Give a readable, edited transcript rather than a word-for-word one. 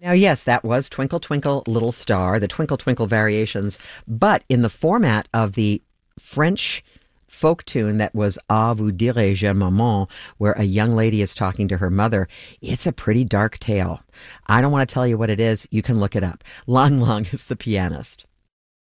Now, yes, that was Twinkle Twinkle Little Star, the Twinkle Twinkle variations, but in the format of the French folk tune that was Ah, vous dirai-je maman, where a young lady is talking to her mother. It's a pretty dark tale. I don't want to tell you what it is. You can look it up. Lang Lang is the pianist.